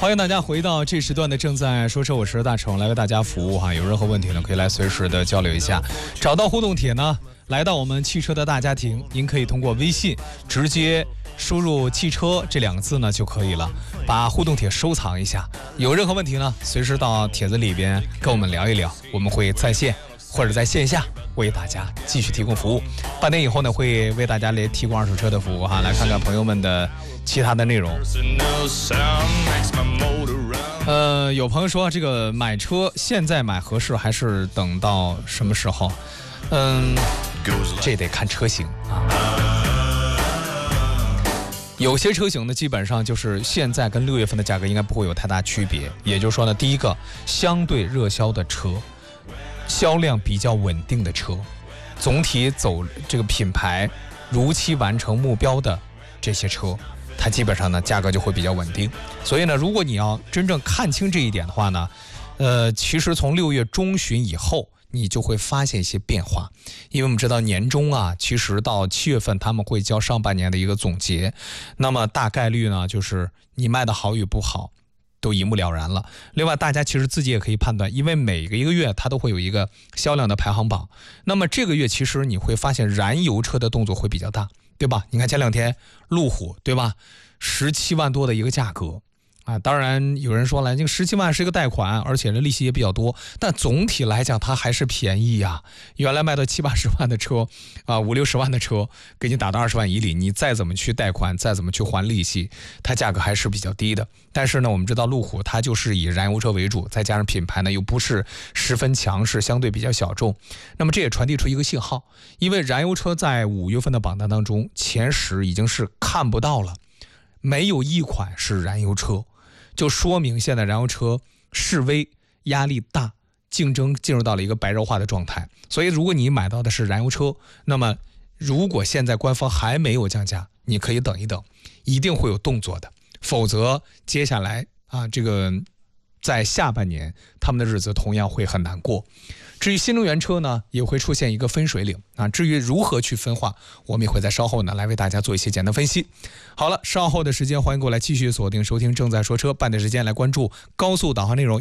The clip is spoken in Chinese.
欢迎大家回到这时段的正在说车，我是大成，来为大家服务哈。有任何问题呢，可以来随时的交流一下。找到互动帖呢，来到我们汽车的大家庭，您可以通过微信直接输入汽车这2个字呢就可以了，把互动帖收藏一下。有任何问题呢，随时到帖子里边跟我们聊一聊，我们会在线或者在线下为大家继续提供服务。半年以后呢，会为大家来提供二手车的服务哈。来看看朋友们的其他的内容。有朋友说这个买车现在买合适还是等到什么时候？这得看车型啊。有些车型呢，基本上就是现在跟6月份的价格应该不会有太大区别。也就是说呢，第一个，相对热销的车，销量比较稳定的车，总体走这个品牌如期完成目标的这些车，它基本上呢价格就会比较稳定。所以呢，如果你要真正看清这一点的话呢，其实从6月中旬以后，你就会发现一些变化。因为我们知道年终啊，其实到7月份他们会交上半年的一个总结，那么大概率呢就是你卖的好与不好都一目了然了。另外大家其实自己也可以判断，因为每个一个月它都会有一个销量的排行榜，那么这个月其实你会发现燃油车的动作会比较大，对吧？你看前2天路虎，对吧，17万多的一个价格啊，当然有人说了，这个17万是一个贷款，而且利息也比较多，但总体来讲它还是便宜呀。原来卖到70-80万的车啊，50-60万的车给你打到20万以里，你再怎么去贷款，再怎么去还利息，它价格还是比较低的。但是呢，我们知道路虎它就是以燃油车为主，再加上品牌呢又不是十分强势，相对比较小众，那么这也传递出一个信号，因为燃油车在5月份的榜单当中前10已经是看不到了，没有一款是燃油车，就说明现在燃油车示威压力大，竞争进入到了一个白热化的状态。所以如果你买到的是燃油车，那么如果现在官方还没有降价，你可以等一等，一定会有动作的，否则接下来啊，这个在下半年他们的日子同样会很难过。至于新能源车呢，也会出现一个分水岭啊。至于如何去分化，我们也会在稍后呢来为大家做一些简单分析。好了，稍后的时间欢迎过来继续锁定收听正在说车，半点时间来关注高速导航内容。